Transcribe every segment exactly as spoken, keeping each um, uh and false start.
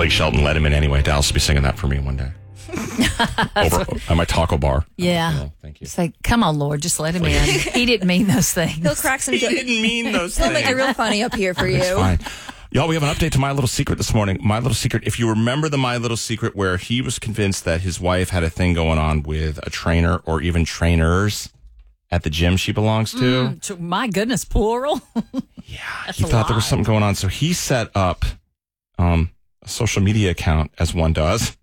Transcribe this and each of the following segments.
Blake Shelton let him in anyway. Dallas will be singing that for me one day. Over at my taco bar. Yeah. Oh, thank you. It's like, come on, Lord, just let him in. He didn't mean those things. He'll crack some He jokes. didn't mean those He'll things. make it real funny up here for you. It's fine. Y'all, we have an update to My Little Secret this morning. My Little Secret, if you remember the My Little Secret where he was convinced that his wife had a thing going on with a trainer or even trainers at the gym she belongs to. Mm, my goodness, plural. Yeah, That's he a thought there was lot. something going on. So he set up um, a social media account, as one does,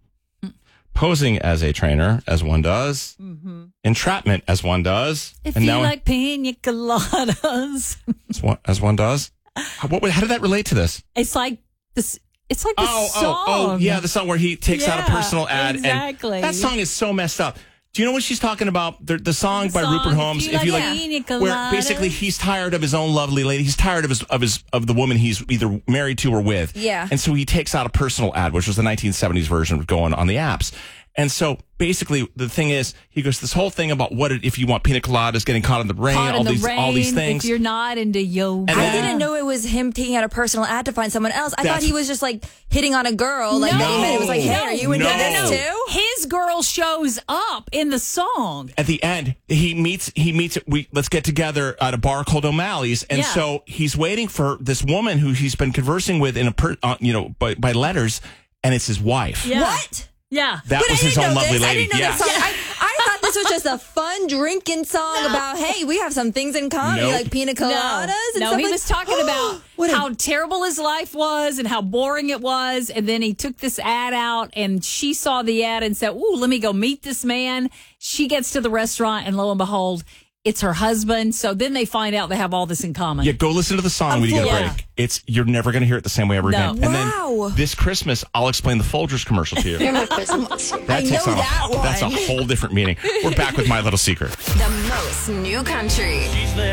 posing as a trainer, as one does, mm-hmm. entrapment, as one does. If and you now like pina coladas. as one, as one does. How, what, how did that relate to this? It's like this. It's like the Oh, song. oh, oh, yeah, the song where he takes out a Yeah, personal ad. exactly. And that song is so messed up. Do you know what she's talking about? The, the song The by song, Rupert Holmes. If You Like Pina where Coladas. basically he's tired of his own lovely lady. He's tired of his of his of the woman he's either married to or with. Yeah. And so he takes out a personal ad, which was the nineteen seventies version of going on the apps. And so basically the thing is, he goes, this whole thing about what it, if you want pina coladas, getting caught in the rain, Caught in all the these rain, all these things. If you're not into yoga. And I then- didn't know it was him taking out a personal ad to find someone else. I That's- thought he was just like hitting on a girl. Like, No. wait a minute. It was like, hey, No. are you into No. this too? His girl shows up in the song. At the end, he meets, he meets, we, let's get together at a bar called O'Malley's. And Yeah. so he's waiting for this woman who he's been conversing with in a, per, uh, you know, by, by letters, and it's his wife. Yeah. What? Yeah. That But was I his didn't own know lovely this. I lady. didn't know Yeah. that song. I, I thought this was just a fun drinking song about, hey, we have some things in common, Nope. like pina coladas No, and no stuff he like was talking about What a- how terrible his life was and how boring it was. And then he took this ad out and she saw the ad and said, ooh, let me go meet this man. She gets to the restaurant and lo and behold, it's her husband. So then they find out they have all this in common. Yeah, go listen to the song when you get a Yeah. break. It's you're never going to hear it the same way ever No. again. And Wow. then this Christmas, I'll explain the Folgers commercial to you. You're my Christmas. That I takes know on that a, that's a one. whole different meaning. We're back with My Little Secret. The most new country.